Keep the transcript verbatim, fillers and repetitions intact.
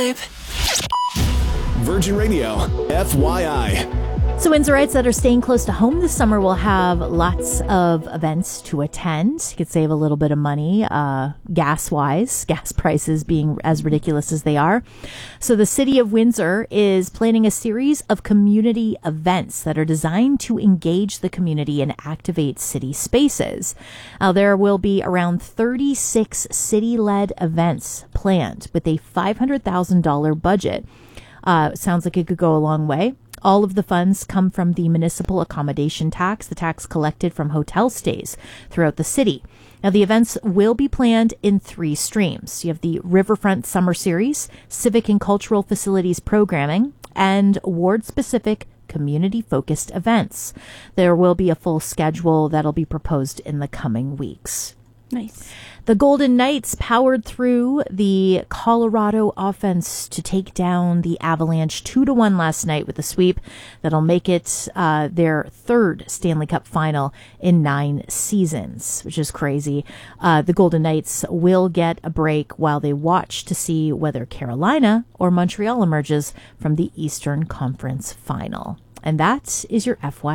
vibe. Virgin Radio, F Y I. So Windsorites that are staying close to home this summer will have lots of events to attend. You could save a little bit of money, uh, gas-wise, gas prices being as ridiculous as they are. So the City of Windsor is planning a series of community events that are designed to engage the community and activate city spaces. Now, there will be around thirty-six city-led events planned with a five hundred thousand dollars budget. Uh, sounds like it could go a long way. All of the funds come from the municipal accommodation tax, the tax collected from hotel stays throughout the city. Now, the events will be planned in three streams. You have the Riverfront Summer Series, civic and cultural facilities programming, and ward-specific community-focused events. There will be a full schedule that'll be proposed in the coming weeks. Nice. The Golden Knights powered through the Colorado offense to take down the Avalanche two to one last night with a sweep that'll make it uh, their third Stanley Cup final in nine seasons, which is crazy. Uh, the Golden Knights will get a break while they watch to see whether Carolina or Montreal emerges from the Eastern Conference final. And that is your F Y I.